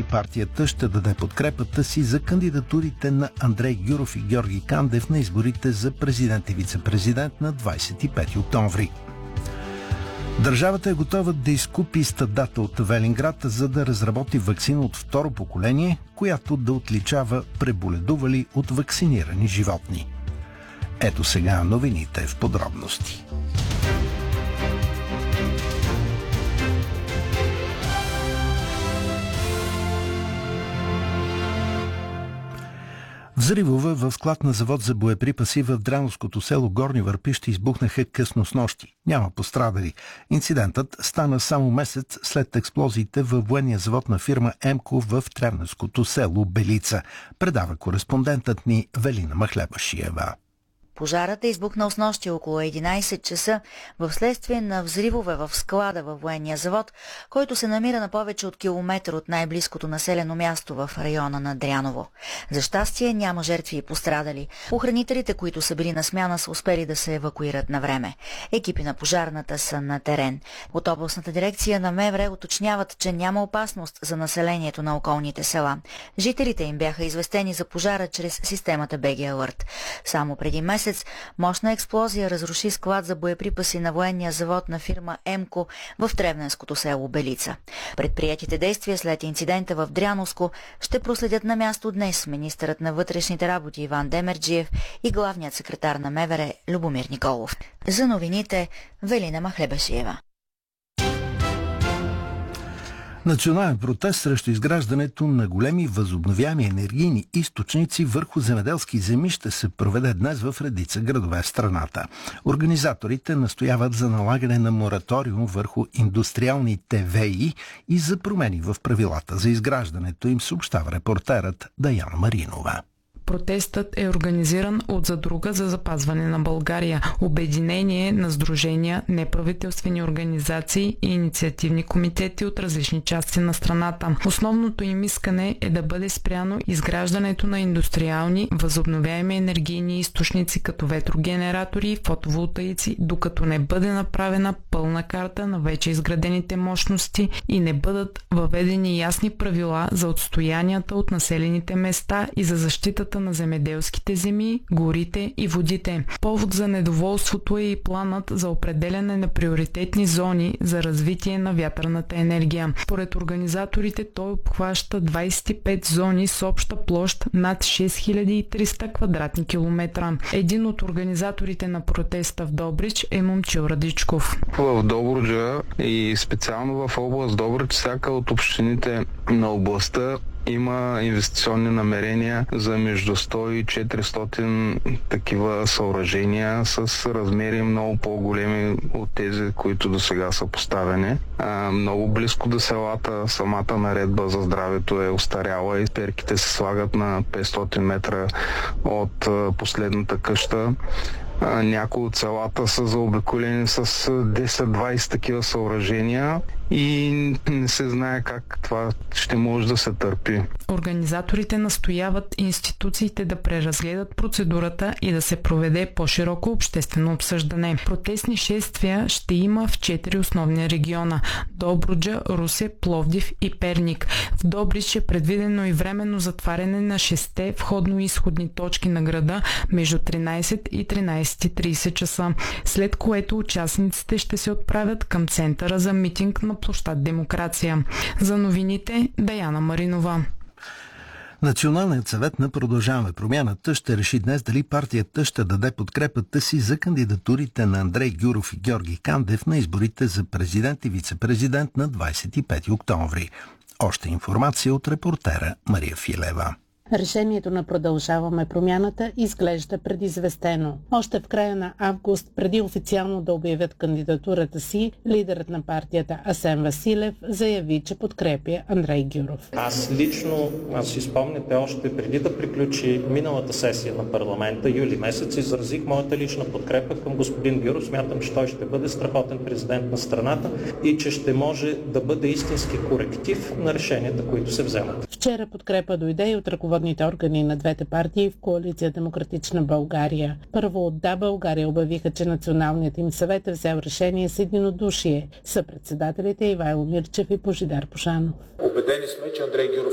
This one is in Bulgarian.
партията ще даде подкрепата си за кандидатурите на Андрей Гюров и Георги Кандев на изборите за президент и вице-президент на 25 октомври. Държавата е готова да изкупи стадата от Велинград, за да разработи ваксина от второ поколение, която да отличава преболедували от вакцинирани животни. Ето сега новините в подробности. Взривове в склад на завод за боеприпаси в Дряновското село Горни Върпищи избухнаха късно снощи. Няма пострадали. Инцидентът стана само месец след експлозиите във военния завод на фирма ЕМКО в Тревненското село Белица. Предава кореспондентът ни Велина Махлебашиева. Пожарът е избухнал снощи около 11 часа в следствие на взривове в склада във военния завод, който се намира на повече от километър от най-близкото населено място в района на Дряново. За щастие няма жертви и пострадали. Охранителите, които са били на смяна, са успели да се евакуират на време. Екипи на пожарната са на терен. От областната дирекция на МВР уточняват, че няма опасност за населението на околните села. Жителите им бяха известени за пожара чрез системата БГ Alert. Само преди месец мощна експлозия разруши склад за боеприпаси на военния завод на фирма ЕМКО в Тревненското село Белица. Предприятите действия след инцидента в Дряновско ще проследят на място днес министърът на вътрешните работи Иван Демерджиев и главният секретар на МВР Любомир Николов. За новините Велина Махлебашиева. Национален протест срещу изграждането на големи възобновяеми енергийни източници върху земеделски земи ще се проведе днес в редица градове в страната. Организаторите настояват за налагане на мораториум върху индустриалните ВЕИ и за промени в правилата за изграждането им, съобщава репортерът Даяна Маринова. Протестът е организиран от Задруга за запазване на България, обединение на сдружения, неправителствени организации и инициативни комитети от различни части на страната. Основното им искане е да бъде спряно изграждането на индустриални, възобновяеми енергийни източници като ветрогенератори и фотоволтаици, докато не бъде направена пълна карта на вече изградените мощности и не бъдат въведени ясни правила за отстоянията от населените места и за защитата на земеделските земи, горите и водите. Повод за недоволството е и планът за определяне на приоритетни зони за развитие на вятърната енергия. Според организаторите той обхваща 25 зони с обща площ над 6300 квадратни километра. Един от организаторите на протеста в Добрич е Момчил Радичков. В Добруджа и специално в област Добрич, всяка от общините на областта има инвестиционни намерения за между 100 и 400 такива съоръжения с размери много по-големи от тези, които до сега са поставени. Много близко до селата самата наредба за здравето е устаряла и перките се слагат на 500 метра от последната къща. Някои от селата са заобиколени с 10-20 такива съоръжения и не се знае как това ще може да се търпи. Организаторите настояват институциите да преразгледат процедурата и да се проведе по-широко обществено обсъждане. Протестни шествия ще има в 4 основни региона – Добруджа, Русе, Пловдив и Перник. В Добрич е предвидено и временно затваряне на 6 входно-изходни точки на града между 13 и 13:30 часа, след което участниците ще се отправят към центъра за митинг на площад Демокрация. За новините Даяна Маринова. Националният съвет на Продължаваме промяната ще реши днес дали партията ще даде подкрепата си за кандидатурите на Андрей Гюров и Георги Кандев на изборите за президент и вице-президент на 25 октомври. Още информация от репортера Мария Филева. Решението на Продължаваме промяната изглежда предизвестено. Още в края на август, преди официално да обявят кандидатурата си, лидерът на партията Асен Василев заяви, че подкрепя Андрей Гюров. Аз лично, си спомняте, още преди да приключи миналата сесия на парламента, юли месец, изразих моята лична подкрепа към господин Гюров. Смятам, че той ще бъде страхотен президент на страната и че ще може да бъде истински коректив на решенията, които се вземат. Вчера подкрепа дойде и от ръководните органи на двете партии в коалиция Демократична България. Първо от Да, България обявиха, че националният им съвет е взел решение с единодушие. Съпредседателите Ивайло Мирчев и Божидар Пожанов. Убедени сме, че Андрей Гюров